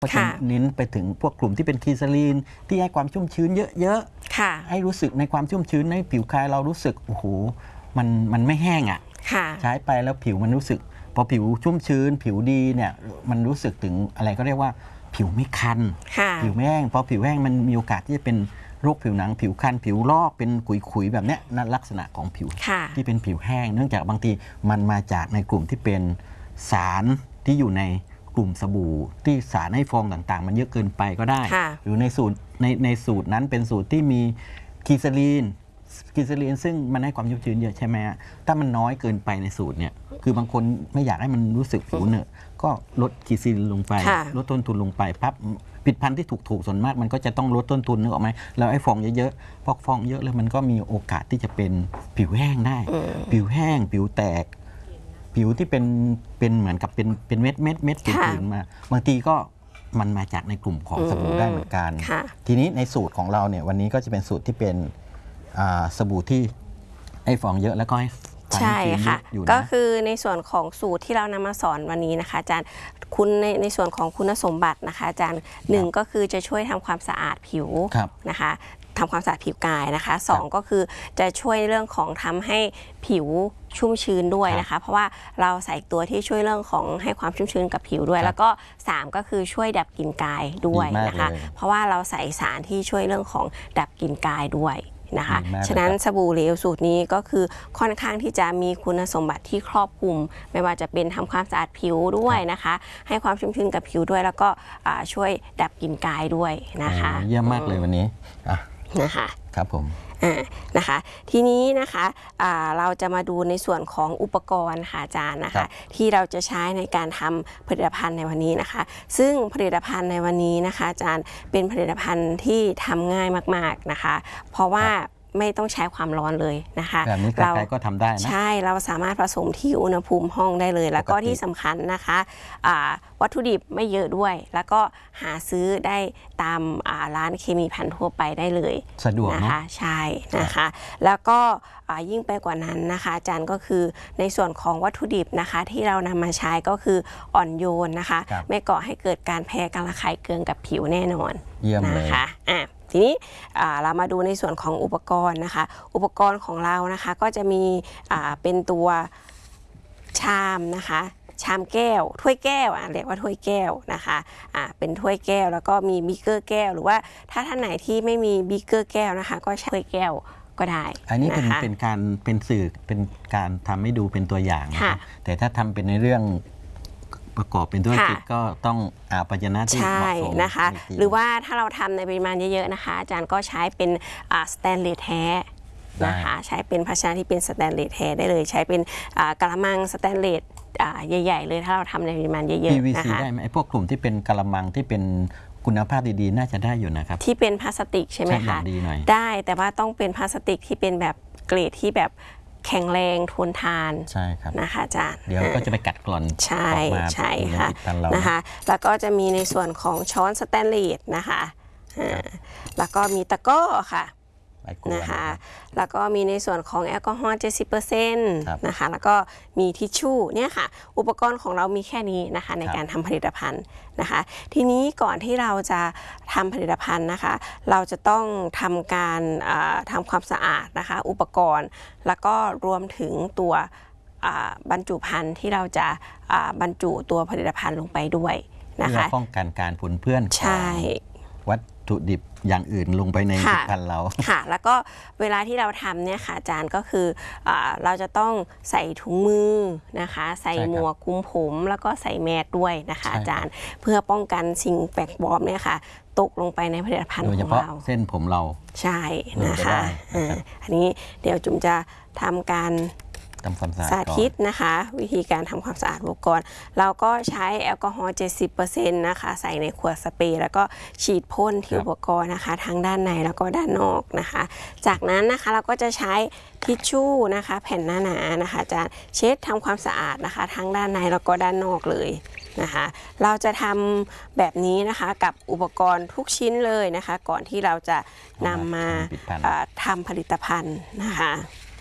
ก็จะเน้นไปถึงพวกกลุ่มที่เป็นคีซาลีนที่ให้ความชุ่มชื้นเยอะๆให้รู้สึกในความชุ่มชื้นในผิวกายเรารู้สึกโอ้โหมันไม่แห้งอ่ะใช้ไปแล้วผิวมันรู้สึกพอผิวชุ่มชื้นผิวดีเนี่ยมันรู้สึกถึงอะไรก็เรียกว่าผิวไม่คันผิวไม่แห้งพอผิวแห้งมันมีโอกาสที่จะเป็นโรคผิวหนังผิวคันผิวลอกเป็นขุยๆแบบนี้นั่นลักษณะของผิวที่เป็นผิวแห้งเนื่องจากบางทีมันมาจากในกลุ่มที่เป็นสารที่อยู่ในกลุ่มสบู่ที่สารให้ฟองต่างๆมันเยอะเกินไปก็ได้หรือในสูตรนั้นเป็นสูตรที่มีคีซาลีนซึ่งมันให้ความชุ่มชื้นเยอะใช่ไหมถ้ามันน้อยเกินไปในสูตรเนี่ยคือบางคนไม่อยากให้มันรู้สึกผิวเหนอะก็ลดคีซาลีนลงไปลดต้นทุนลงไปปั๊บผลิตภัณฑ์ที่ถูกส่วนมากมันก็จะต้องลดต้นทุนนึกออกไหมแล้วไอ้ฟองเยอะๆพอฟองเยอะแล้วมันก็มีโอกาสที่จะเป็นผิวแห้งได้ผิวแห้งผิวแตกผิวที่เป็นเหมือนกับเป็นเม็ดผื่นๆมาบางทีก็มันมาจากในกลุ่มของสบู่ได้เหมือนกันทีนี้ในสูตรของเราเนี่ยวันนี้ก็จะเป็นสูตรที่เป็นสบู่ที่ให้ฟองเยอะแล้วก็ให้ใช่ค่ะก็คือในส่วนของสูตรที่เรานำมาสอนวันนี้นะคะอาจารย์คุณในส่วนของคุณสมบัตินะคะอาจารย์1ก็คือจะช่วยทำความสะอาดผิวนะคะทำความสะอาดผิวกายนะคะ2ก็คือจะช่วยเรื่องของทำให้ผิวชุ่มชื้นด้วยนะคะเพราะว่าเราใส่ตัวที่ช่วยเรื่องของให้ความชุ่มชื้นกับผิวด้วยแล้วก็3ก็คือช่วยดับกลิ่นกายด้วยนะคะเพราะว่าเราใส่สารที่ช่วยเรื่องของดับกลิ่นกายด้วยนะคะฉะนั้นสบู่เหลวสูตรนี้ก็คือค่อนข้างที่จะมีคุณสมบัติที่ครอบคลุมไม่ว่าจะเป็นทำความสะอาดผิวด้วยนะคะให้ความชุ่มชื้นกับผิวด้วยแล้วก็ช่วยดับกลิ่นกายด้วยนะคะเยี่ยมมากเลยวันนี้นะคะครับผมนะคะทีนี้นะคะเราจะมาดูในส่วนของอุปกรณ์ค่ะอาจารย์นะคะที่เราจะใช้ในการทำผลิตภัณฑ์ในวันนี้นะคะซึ่งผลิตภัณฑ์ในวันนี้นะคะอาจารย์เป็นผลิตภัณฑ์ที่ทำง่ายมากๆนะคะเพราะว่าไม่ต้องใช้ความร้อนเลยนะคะแบบนี้ใครๆก็ทำได้นะใช่เราสามารถผสมที่อุณหภูมิห้องได้เลยแล้วก็ที่สำคัญนะคะวัตถุดิบไม่เยอะด้วยแล้วก็หาซื้อได้ตามร้านเคมีภัณฑ์ทั่วไปได้เลยสะดวกนะคะใช่นะคะแล้วก็ยิ่งไปกว่านั้นนะคะอาจารย์ก็คือในส่วนของวัตถุดิบนะคะที่เรานำมาใช้ก็คืออ่อนโยนนะคะไม่ก่อให้เกิดการแพ้การระคายเคืองกับผิวแน่นอนนะคะทีนี้เรามาดูในส่วนของอุปกรณ์นะคะอุปกรณ์ของเรานะคะก็จะมีเป็นตัวชามนะคะชามแก้วถ้วยแก้วเรียกว่าถ้วยแก้วนะคะเป็นถ้วยแก้วแล้วก็มีบิ๊กเกอร์แก้วหรือว่าถ้าท่านไหนที่ไม่มีบิ๊กเกอร์แก้วนะคะก็ใช้ถ้วยแก้วก็ได้อันนี้เป็นการเป็นสื่อเป็นการทำให้ดูเป็นตัวอย่างนะแต่ถ้าทำเป็นในเรื่องประกอบเป็นธุรกิจก็ต้องภาชนะที่เหมาะสมนะคะหรือว่าถ้าเราทำในปริมาณเยอะๆนะคะอาจารย์ก็ใช้เป็นสแตนเลสแท้นะคะใช้เป็นภาชนะที่เป็นสแตนเลสแท้ได้เลยใช้เป็นกะละมังสแตนเลสใหญ่ๆเลยถ้าเราทำในปริมาณเยอะๆนะคะ PVC ได้ไหมพวกกลุ่มที่เป็นกะละมังที่เป็นคุณภาพดีๆน่าจะได้อยู่นะครับที่เป็นพลาสติกใช่ไหมคะได้แต่ว่าต้องเป็นพลาสติกที่เป็นแบบเกรดที่แบบแข็งแรงทนทานใช่ครับนะคะอาจารย์เดี๋ยวก็จะไปกัดกร่อนใช่ค่ะนะคะแล้วก็จะมีในส่วนของช้อนสแตนเลสนะคะแล้วก็มีตะกร้อค่ะนะคะแล้วก็มีในส่วนของแอลกอฮอล์ 70% นะคะแล้วก็มีทิชชู่เนี่ยค่ะอุปกรณ์ของเรามีแค่นี้นะคะในการทำผลิตภัณฑ์นะคะทีนี้ก่อนที่เราจะทำผลิตภัณฑ์นะคะเราจะต้องทำการทำความสะอาดนะคะอุปกรณ์แล้วก็รวมถึงตัวบรรจุภัณฑ์ที่เราจะบรรจุตัวผลิตภัณฑ์ลงไปด้วยนะคะเพื่อป้องกันการปนเปื้อนของวัตถุดิบอย่างอื่นลงไปในผลิตภัณฑ์เราค่ะแล้วก็เวลาที่เราทำเนี่ยค่ะอาจารย์ก็คือเราจะต้องใส่ถุงมือนะคะใส่หมวกคลุมผมแล้วก็ใส่แมสด้วยนะคะอาจารย์เพื่อป้องกันสิ่งแปลกปลอมเนี่ยค่ะตกลงไปในผลิตภัณฑ์ของเราเส้นผมเราใช่นะคะอันนี้เดี๋ยวจุ๋มจะทำการสาธิตนะคะวิธีการทำความสะอาดอุปกรณ์เราก็ใช้แอลกอฮอล์ 70% นะคะใส่ในขวดสเปรย์แล้วก็ฉีดพ่นที่อุปกรณ์นะคะทั้งด้านในแล้วก็ด้านนอกนะคะจากนั้นนะคะเราก็จะใช้ทิชชู่นะคะแผ่นหนาๆนะคะจะเช็ดทำความสะอาดนะคะทั้งด้านในแล้วก็ด้านนอกเลยนะคะเราจะทำแบบนี้นะคะกับอุปกรณ์ทุกชิ้นเลยนะคะก่อนที่เราจะนำมาทำผลิตภัณฑ์นะคะ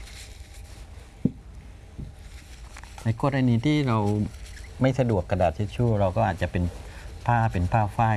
ในกรณีที่เราไม่สะดวกกระดาษทิชชู่เราก็อาจจะเป็นผ้าฝ้าย